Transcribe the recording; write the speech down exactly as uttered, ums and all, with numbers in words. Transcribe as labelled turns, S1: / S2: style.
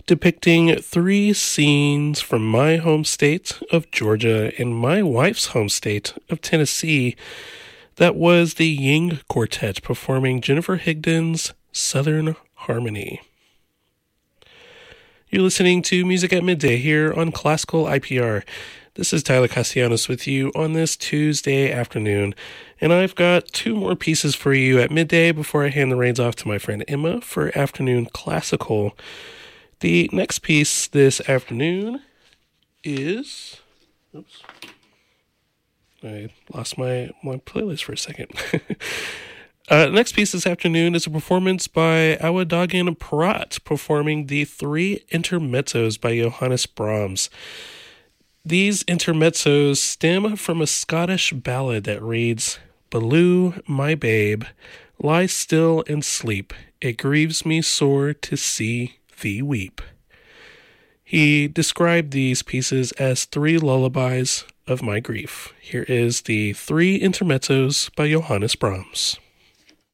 S1: depicting three scenes from my home state of Georgia and my wife's home state of Tennessee. That was the Ying Quartet performing Jennifer Higdon's Southern Harmony. You're listening to Music at Midday here on Classical I P R. This is Tyler Castellanos with you on this Tuesday afternoon, and I've got two more pieces for you at midday before I hand the reins off to my friend Emma for Afternoon Classical. The next piece this afternoon is... Oops. I lost my, my playlist for a second. uh, next piece this afternoon is a performance by Awadogan Parat performing the Three Intermezzos by Johannes Brahms. These intermezzos stem from a Scottish ballad that reads, "Baloo, my babe, lie still and sleep. It grieves me sore to see thee weep." He described these pieces as three lullabies of my grief. Here is the Three Intermezzos by Johannes Brahms.